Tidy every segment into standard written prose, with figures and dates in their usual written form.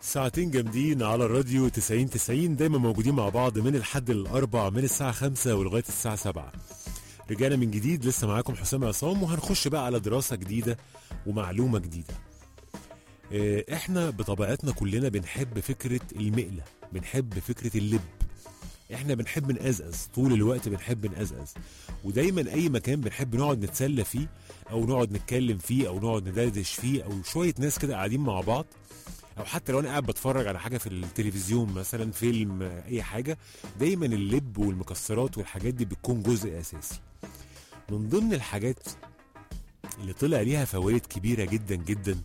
ساعتين جامدين على الراديو 90 دايما موجودين مع بعض من الحد للأربع من الساعة 5 ولغاية الساعة 7. رجعنا من جديد، لسه معاكم حسام عصام، وهنخش بقى على دراسة جديدة ومعلومة جديدة. احنا بطبيعتنا كلنا بنحب فكرة المقلة، بنحب فكرة اللب. احنا بنحب نقزقز طول الوقت، بنحب نقزقز، ودايما اي مكان بنحب نقعد نتسلى فيه او نقعد نتكلم فيه او نقعد ندردش فيه، او شوية ناس كده قاعدين مع بعض، او حتى لو انا قاعد بتفرج على حاجه في التلفزيون مثلا فيلم اي حاجه، دايما اللب والمكسرات والحاجات دي بتكون جزء اساسي. من ضمن الحاجات اللي طلع ليها فوائد كبيره جدا جدا،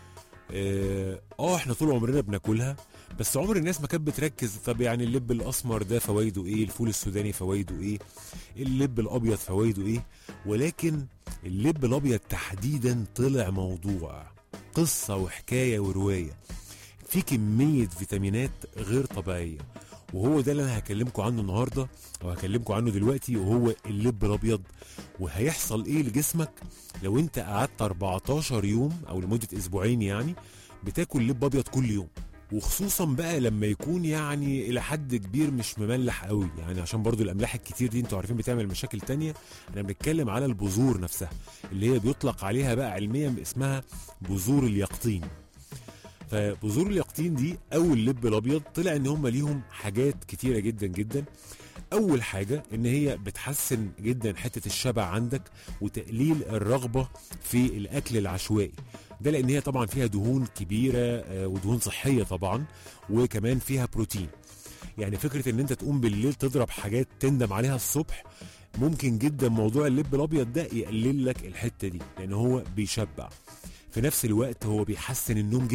احنا طول عمرنا بناكلها، بس عمر الناس ما كانت بتركز طب يعني اللب الاسمر ده فوائده ايه، الفول السوداني فوائده ايه، اللب الابيض فوائده ايه. ولكن اللب الابيض تحديدا طلع موضوع قصه وحكايه وروايه، في كمية فيتامينات غير طبيعية، وهو ده اللي انا هكلمكم عنه النهاردة او هكلمكم عنه دلوقتي، وهو اللب الابيض. وهيحصل ايه لجسمك لو انت قعدت 14 يوم او لمدة اسبوعين يعني بتاكل لب ابيض كل يوم، وخصوصا بقى لما يكون يعني الى حد كبير مش مملح قوي، يعني عشان برضو الاملاح الكتير دي انتوا عارفين بتعمل مشاكل تانية. انا بنتكلم على البذور نفسها اللي هي بيطلق عليها بقى علميا اسمها بذور اليقطين. فبذور اليقطين دي او اللب الابيض طلع ان هم ليهم حاجات كتيره جدا جدا. اول حاجه ان هي بتحسن جدا حته الشبع عندك وتقليل الرغبه في الاكل العشوائي، ده لان هي طبعا فيها دهون كبيره ودهون صحيه طبعا، وكمان فيها بروتين. يعني فكره ان انت تقوم بالليل تضرب حاجات تندم عليها الصبح، ممكن جدا موضوع اللب الابيض ده يقلل لك الحته دي، لان هو بيشبع في نفس الوقت، هو بيحسن النوم